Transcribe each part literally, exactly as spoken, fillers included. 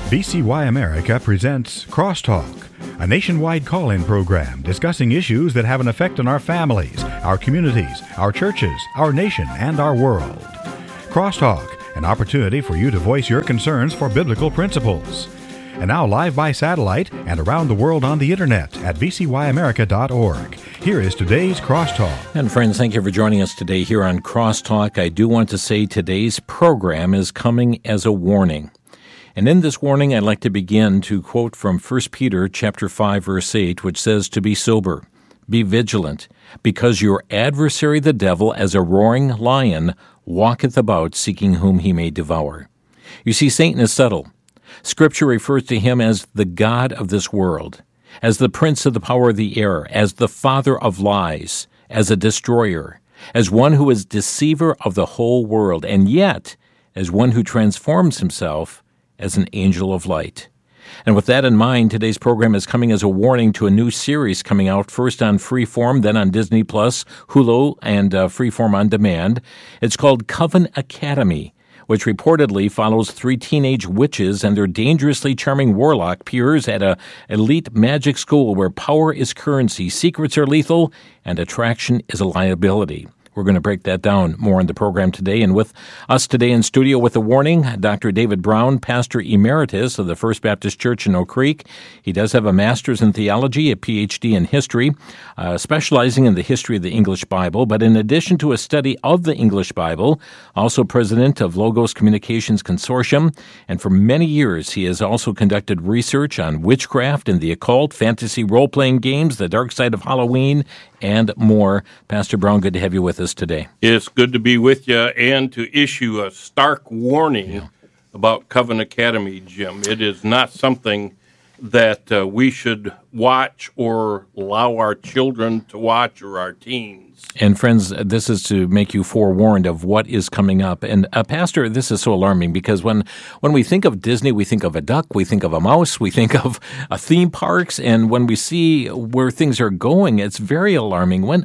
V C Y America presents Crosstalk, a nationwide call-in program discussing issues that have an effect on our families, our communities, our churches, our nation, and our world. Crosstalk, an opportunity for you to voice your concerns for biblical principles. And now live by satellite and around the world on the internet at v c y america dot org. Here is today's Crosstalk. And friends, thank you for joining us today here on Crosstalk. I do want to say today's program is coming as a warning. And in this warning, I'd like to begin to quote from First Peter chapter five, verse eight, which says, "To be sober, be vigilant, because your adversary the devil, as a roaring lion, walketh about, seeking whom he may devour." You see, Satan is subtle. Scripture refers to him as the god of this world, as the prince of the power of the air, as the father of lies, as a destroyer, as one who is deceiver of the whole world, and yet as one who transforms himself as an angel of light. And with that in mind, today's program is coming as a warning to a new series coming out first on Freeform, then on Disney Plus, Hulu, and uh, Freeform on Demand. It's called Coven Academy, which reportedly follows three teenage witches and their dangerously charming warlock peers at a elite magic school where power is currency, secrets are lethal, and attraction is a liability. We're going to break that down more in the program today. And with us today in studio with a warning, Doctor David Brown, Pastor Emeritus of the First Baptist Church in Oak Creek. He does have a master's in theology, a P H D in history, uh, specializing in the history of the English Bible. But in addition to a study of the English Bible, also president of Logos Communications Consortium. And for many years, he has also conducted research on witchcraft and the occult, fantasy role-playing games, the dark side of Halloween, and more. Pastor Brown, good to have you with us today. It's good to be with you and to issue a stark warning yeah. about Coven Academy, Jim. It is not something that uh, we should watch or allow our children to watch or our teens. And friends, this is to make you forewarned of what is coming up. And uh, Pastor, this is so alarming because when, when we think of Disney, we think of a duck, we think of a mouse, we think of uh, theme parks, and when we see where things are going, it's very alarming. When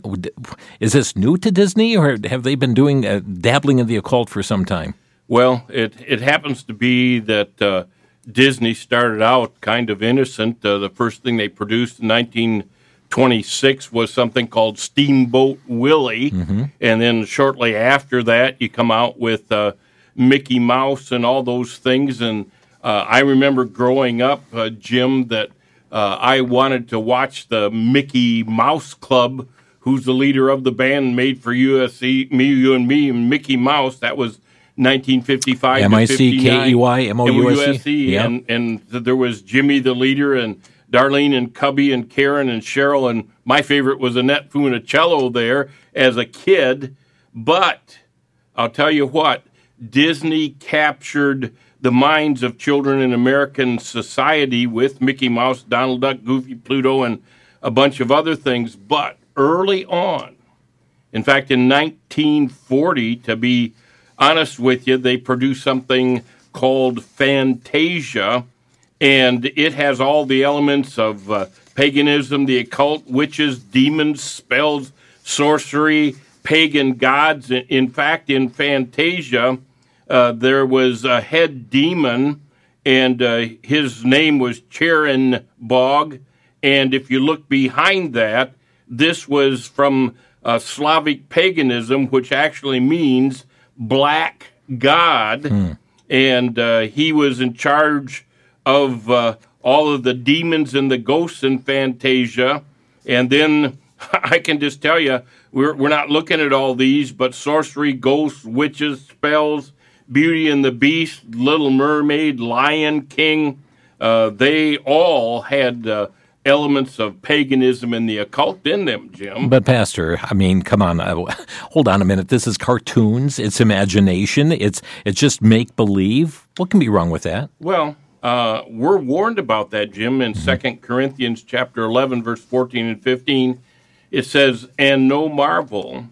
is this new to Disney, or have they been doing uh, dabbling in the occult for some time? Well, it it happens to be that uh, Disney started out kind of innocent. Uh, the first thing they produced in nineteen twenty-six was something called Steamboat Willie, mm-hmm. and then shortly after that, you come out with uh, Mickey Mouse and all those things. And uh, I remember growing up, uh, Jim, that uh, I wanted to watch the Mickey Mouse Club, who's the leader of the band made for U S C, me, you, and me, and Mickey Mouse. That was nineteen fifty-five M I C K E Y M O U S E. Yep. And, and there was Jimmy the leader, and Darlene and Cubby and Karen and Cheryl, and my favorite was Annette Funicello there as a kid. But I'll tell you what, Disney captured the minds of children in American society with Mickey Mouse, Donald Duck, Goofy, Pluto, and a bunch of other things. But early on, in fact, in nineteen forty, to be honest with you, they produced something called Fantasia, and it has all the elements of uh, paganism, the occult, witches, demons, spells, sorcery, pagan gods. In fact, in Fantasia, uh, there was a head demon, and uh, his name was Charon Bog. And if you look behind that, this was from uh, Slavic paganism, which actually means black god. Hmm. And uh, he was in charge of uh, all of the demons and the ghosts in Fantasia. And then I can just tell you, we're we're not looking at all these, but sorcery, ghosts, witches, spells, Beauty and the Beast, Little Mermaid, Lion King, uh, they all had uh, elements of paganism and the occult in them, Jim. But Pastor, I mean, come on, uh, hold on a minute. This is cartoons, it's imagination, it's it's just make-believe. What can be wrong with that? Well, Uh, we're warned about that, Jim, in Second Corinthians chapter eleven, verse fourteen and fifteen. It says, "And no marvel,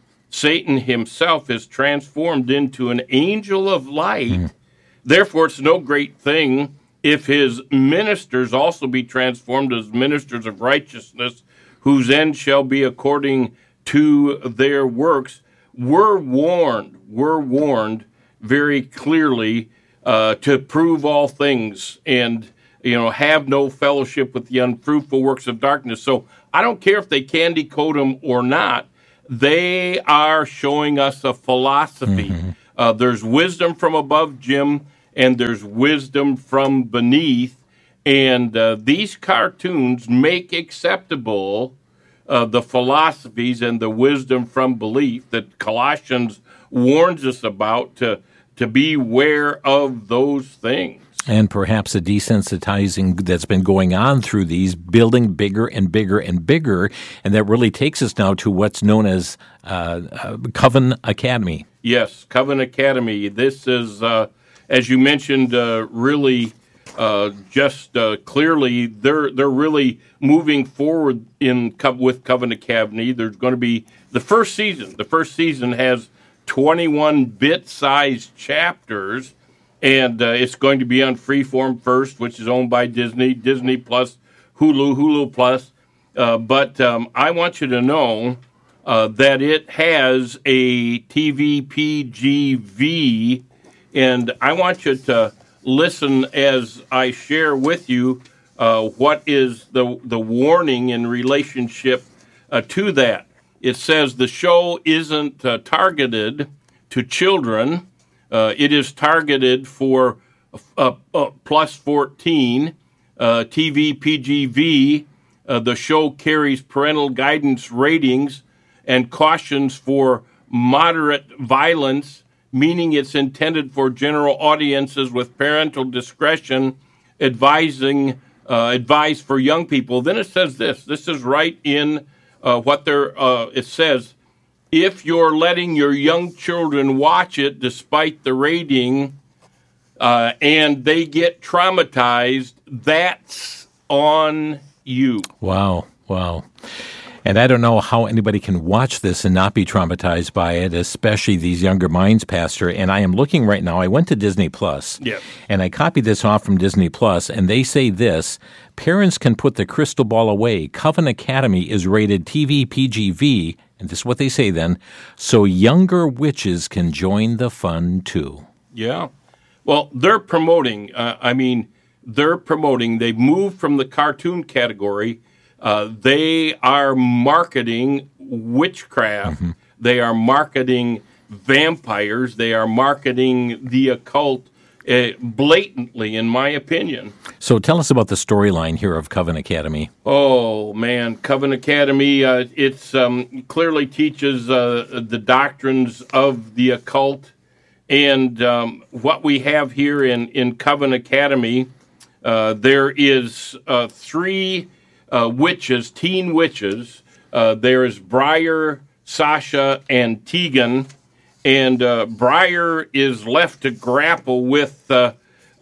Satan himself is transformed into an angel of light. Mm. Therefore, it's no great thing if his ministers also be transformed as ministers of righteousness, whose end shall be according to their works." We're warned, we're warned very clearly uh, to prove all things and, you know, have no fellowship with the unfruitful works of darkness. So I don't care if they candy coat them or not. They are showing us a philosophy. Mm-hmm. Uh, there's wisdom from above, Jim, and there's wisdom from beneath. And uh, these cartoons make acceptable uh, the philosophies and the wisdom from belief that Colossians warns us about to, to be aware of those things. And perhaps a desensitizing that's been going on through these, building bigger and bigger and bigger, and that really takes us now to what's known as uh, uh, Coven Academy. Yes, Coven Academy. This is, uh, as you mentioned, uh, really uh, just uh, clearly they're they're really moving forward in with Coven Academy. There's going to be the first season. The first season has twenty-one bit-sized chapters. And uh, it's going to be on Freeform first, which is owned by Disney, Disney Plus, Hulu, Hulu Plus. Uh, but um, I want you to know uh, that it has a T V P G V, and I want you to listen as I share with you uh, what is the the warning in relationship uh, to that. It says the show isn't uh, targeted to children. Uh, it is targeted for uh, uh, plus fourteen, uh, T V P G V. Uh, the show carries parental guidance ratings and cautions for moderate violence, meaning it's intended for general audiences with parental discretion, advising uh, advice for young people. Then it says this. This is right in uh, what they're, uh, it says, if you're letting your young children watch it despite the rating uh, and they get traumatized, that's on you. Wow, wow. And I don't know how anybody can watch this and not be traumatized by it, especially these younger minds, Pastor. And I am looking right now. I went to Disney Plus, yeah. and I copied this off from Disney Plus, and they say this: parents can put the crystal ball away. Coven Academy is rated T V P G V, and this is what they say then, so younger witches can join the fun too. Yeah. Well, they're promoting, uh, I mean, they're promoting, they've moved from the cartoon category. Uh, they are marketing witchcraft. Mm-hmm. They are marketing vampires. They are marketing the occult uh, blatantly, in my opinion. So tell us about the storyline here of Coven Academy. Oh, man. Coven Academy, uh, it's um, clearly teaches uh, the doctrines of the occult. And um, what we have here in, in Coven Academy, uh, there is uh, three... Uh, witches, teen witches. Uh, there is Briar, Sasha, and Tegan. And uh, Briar is left to grapple with, uh,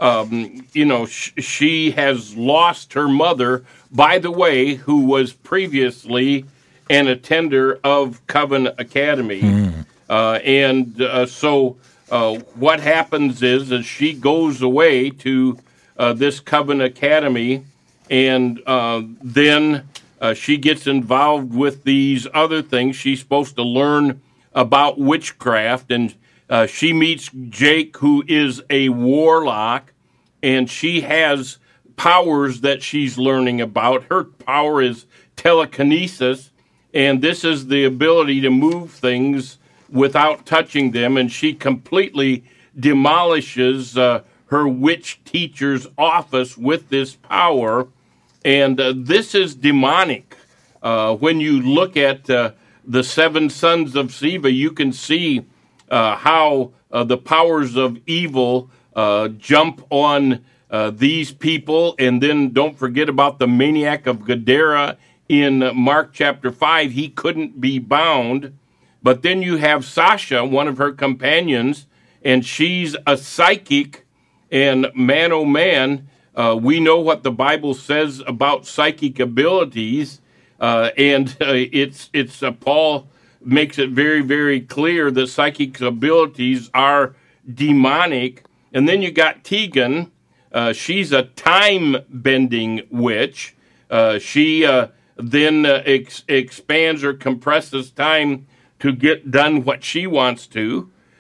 um, you know, sh- she has lost her mother, by the way, who was previously an attender of Coven Academy. Mm. Uh, and uh, so uh, what happens is, is she goes away to uh, this Coven Academy. And uh, then uh, she gets involved with these other things. She's supposed to learn about witchcraft. And uh, she meets Jake, who is a warlock. And she has powers that she's learning about. Her power is telekinesis. And this is the ability to move things without touching them. And she completely demolishes uh, her witch teacher's office with this power. And uh, this is demonic. Uh, when you look at uh, the seven sons of Sceva, you can see uh, how uh, the powers of evil uh, jump on uh, these people. And then don't forget about the maniac of Gadara in Mark chapter five. He couldn't be bound. But then you have Sasha, one of her companions, and she's a psychic. And man, oh man, Uh, we know what the Bible says about psychic abilities, uh, and uh, it's it's uh, Paul makes it very, very clear that psychic abilities are demonic. And then you got Tegan. Uh, she's a time-bending witch. Uh, she uh, then uh, ex- expands or compresses time to get done what she wants to.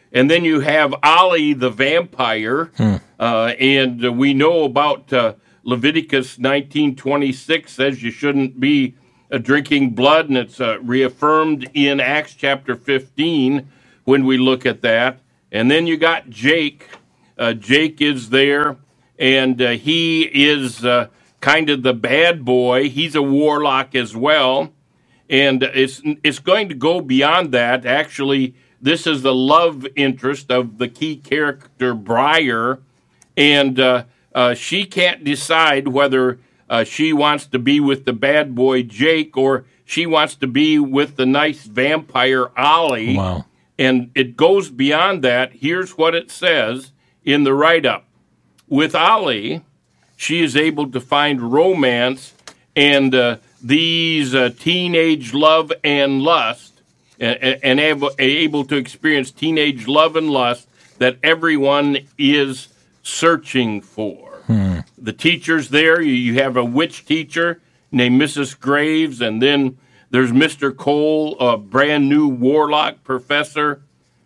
and then you have Ali the vampire, hmm. uh, and uh, we know about uh, Leviticus nineteen twenty-six says you shouldn't be uh, drinking blood, and it's uh, reaffirmed in Acts chapter fifteen when we look at that. And then you got Jake. Uh, Jake is there, and uh, he is uh, kind of the bad boy. He's a warlock as well, and it's it's going to go beyond that. Actually, this is the love interest of the key character, Briar, and uh, uh, she can't decide whether uh, she wants to be with the bad boy, Jake, or she wants to be with the nice vampire, Ali. Wow. And it goes beyond that. Here's what it says in the write-up. With Ali, she is able to find romance and uh, these uh, teenage love and lust, and, and able, able to experience teenage love and lust that everyone is searching for. Hmm. The teachers there, you, you have a witch teacher named Missus Graves, and then there's Mister Cole, a brand new warlock professor.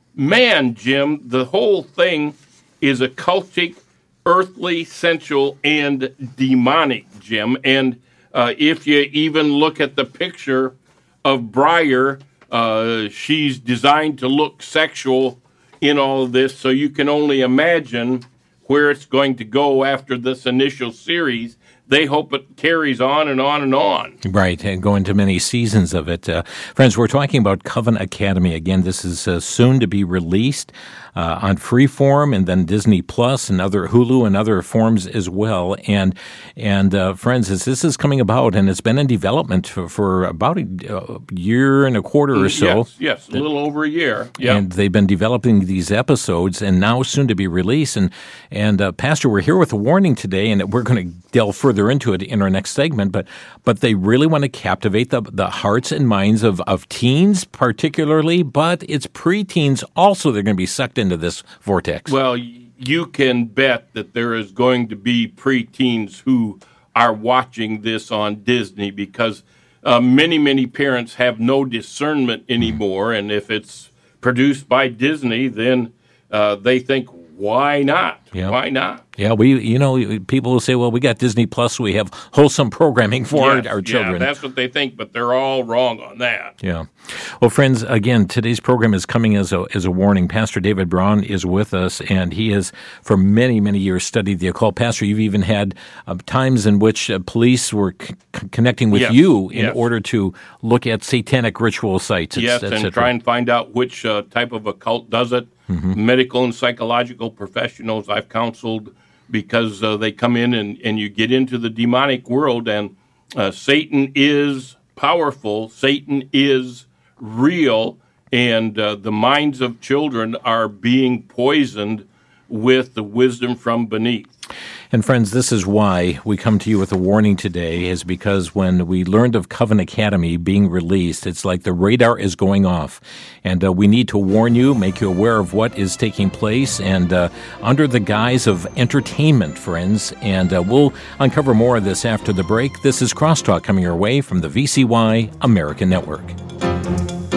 Man, Jim, the whole thing is occultic, earthly, sensual, and demonic, Jim. And uh, if you even look at the picture of Briar, uh, she's designed to look sexual in all of this, so you can only imagine where it's going to go after this initial series. They hope it carries on and on and on. Right, and go into many seasons of it. Uh, friends, we're talking about Coven Academy. Again, this is uh, soon to be released uh, on Freeform and then Disney Plus and other Hulu and other forms as well. And, and uh, friends, as this is coming about, and it's been in development for, for about a uh, year and a quarter or so. Yes, yes, a little over a year. Yep. And they've been developing these episodes, and now soon to be released. And, and uh, Pastor, we're here with a warning today, and we're going to delve further into it in our next segment, but but they really want to captivate the the hearts and minds of, of teens particularly, but it's preteens also. They're going to be sucked into this vortex. Well, you can bet that there is going to be preteens who are watching this on Disney because uh, many, many parents have no discernment anymore, mm-hmm. and if it's produced by Disney, then uh, they think, why not? Yeah. Why not? Yeah, we, you know, people will say, well, we got Disney Plus, we have wholesome programming for yes, our, our children. Yeah, that's what they think, but they're all wrong on that. Yeah. Well, friends, again, today's program is coming as a as a warning. Pastor David Braun is with us, and he has, for many, many years, studied the occult. Pastor, you've even had uh, times in which uh, police were c- connecting with yes, you in yes. order to look at satanic ritual sites. Yes, and try and find out which uh, type of occult does it. Mm-hmm. Medical and psychological professionals I've counseled because uh, they come in and, and you get into the demonic world, and uh, Satan is powerful, Satan is real, and uh, the minds of children are being poisoned with the wisdom from beneath. And friends, this is why we come to you with a warning today, is because when we learned of Coven Academy being released, it's like the radar is going off. And uh, we need to warn you, make you aware of what is taking place, and uh, under the guise of entertainment, friends. And uh, we'll uncover more of this after the break. This is Crosstalk coming your way from the V C Y American Network.